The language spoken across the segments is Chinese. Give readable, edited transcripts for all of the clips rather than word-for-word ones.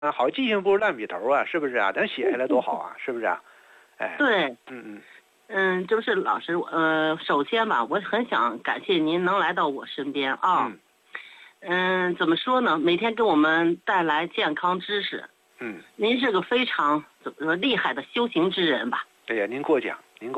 啊，好记性不如烂笔头啊，是不是啊？咱写下来多好啊，是不是啊？哎， 对， 嗯， 就是老师，首先吧，我很想感谢您能来到我身边啊。怎么说呢？每天给我们带来健康知识。您是个非常怎么说厉害的修行之人吧？ 对呀，您给我讲。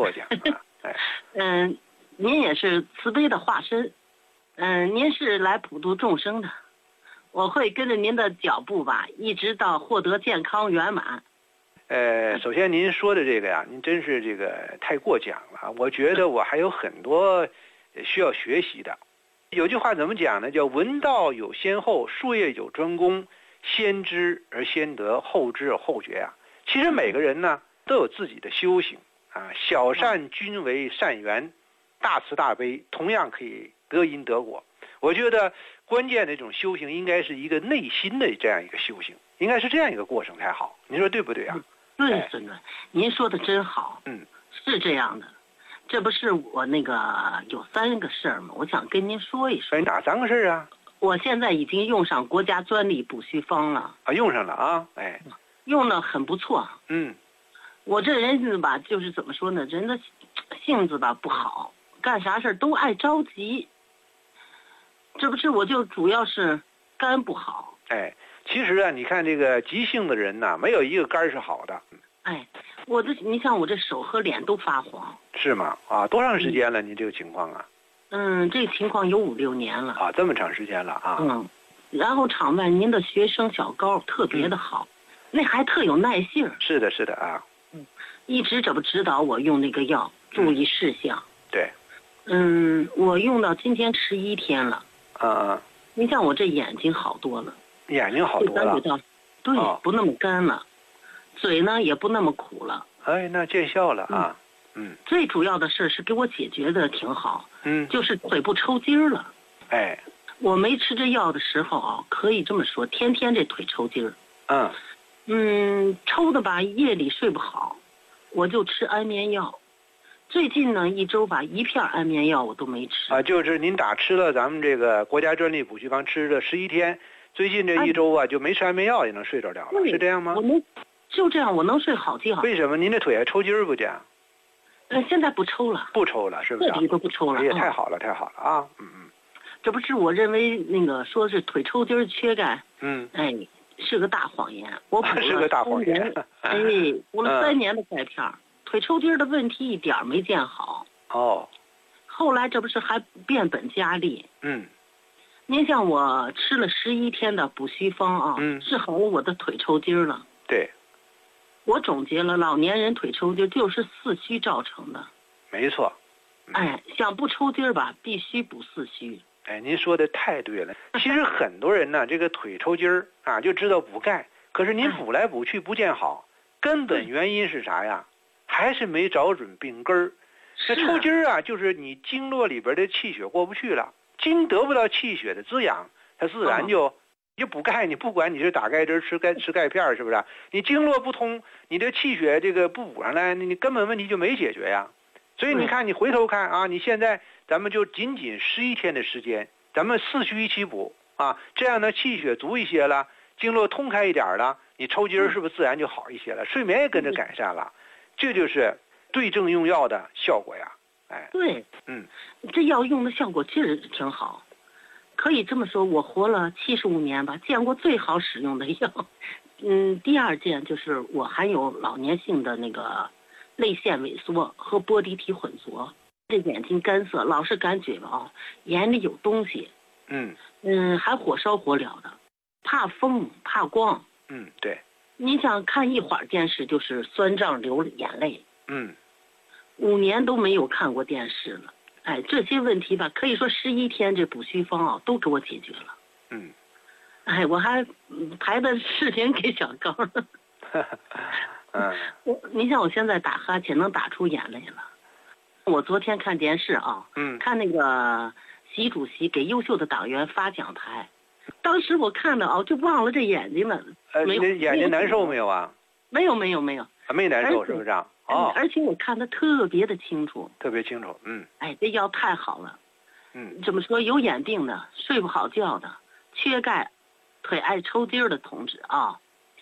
哎， 您也是慈悲的化身。您是来普度众生的。我会跟着您的脚步吧，一直到获得健康圆满。 首先您说的这个呀，您真是这个太过奖了。我觉得我还有很多需要学习的。有句话怎么讲呢？叫闻道有先后，术业有专攻，先知而先得，后知而后觉啊。其实每个人呢都有自己的修行啊，小善均为善缘，大慈大悲同样可以得因得果。我觉得关键的这种修行应该是一个内心的这样一个修行，应该是这样一个过程才好。您说对不对啊？ 对，孙子，您说的真好。是这样的。这不是我那个有3个事儿吗？我想跟您说一说。 哪3个事儿啊？ 我现在已经用上国家专利补虚方了。 啊，用上了啊，哎， 用的很不错。我这人吧，就是怎么说呢，人的性子吧不好，干啥事都爱着急。这不是我就主要是肝不好。 哎，其实啊，你看这个急性的人呐，没有一个肝是好的。 哎，你像我这手和脸都发黄。 是吗？啊，多长时间了？你这个情况啊？ 这个情况有5、6年了。 啊，这么长时间了啊。 然后场外您的学生小高特别的好，那还特有耐性。 是的，是的啊。 一直这不指导我用那个药，注意事项。 对。 我用到今天11天了。你像我这眼睛好多了。 眼睛好多了。 对，不那么干了，嘴呢也不那么苦了。 哎，那见效了啊。 最主要的事是给我解决的挺好。就是腿部抽筋了。 哎， 我没吃这药的时候啊，可以这么说，天天这腿抽筋儿。抽的吧，夜里睡不好，我就吃安眠药。最近呢1周吧，1片安眠药我都没吃。 就是您打吃了咱们这个国家专利补虚方吃了11天，最近这1周啊就没吃安眠药也能睡着了，是这样吗？ 就这样，我能睡好觉。 为什么您这腿还抽筋儿不讲？ 现在不抽了。 不抽了，是不是？ 彻底都不抽了。 也太好了，太好了啊！ 这不是我认为那个说是腿抽筋缺钙，是个大谎言。我补了是个大谎言。 补了3年的钙片，腿抽筋的问题一点没见好。后来这不是还变本加厉。您像我吃了11天的补虚方啊，治好了我的腿抽筋了。 对。 我总结了，老年人腿抽筋就是四虚造成的。 没错。 想不抽筋吧，必须补四虚。 您说的太对了。其实很多人呢，这个腿抽筋啊，就知道补钙，可是您补来补去不见好，根本原因是啥呀？还是没找准病根儿。这抽筋啊，就是你经络里边的气血过不去了，经得不到气血的滋养，它自然就补钙。你不管你是打钙针吃钙片，是不是？你经络不通，你的气血这个不补上来，你根本问题就没解决呀。所以你看，你回头看啊，你现在咱们就仅11天的时间，咱们4虚一起补啊，这样呢气血足一些了，经络通开一点了，你抽筋是不是自然就好一些了？睡眠也跟着改善了，这就是对症用药的效果呀。 对，这药用的效果确实挺好，可以这么说，我活了75年吧，见过最好使用的药。第2件就是我含有老年性的那个泪腺萎缩和波滴体混浊，这眼睛干涩，老是感觉眼里有东西。还火烧火燎的，怕风怕光。 对。 你想看一会儿电视就是酸胀流眼泪。5年都没有看过电视了。这些问题吧，可以说11天这补虚方都给我解决了。我还拍的视频给小高了。你像我现在打哈欠能打出眼泪了。我昨天看电视看那个习主席给优秀的党员发奖牌，当时我看的就忘了这眼睛了。 你的眼睛难受没有啊？ 没有。没难受是不是啊？ 而且我看得特别的清楚。 特别清楚。 这药太好了。怎么说，有眼病的、睡不好觉的、缺钙、腿爱抽筋的同志啊，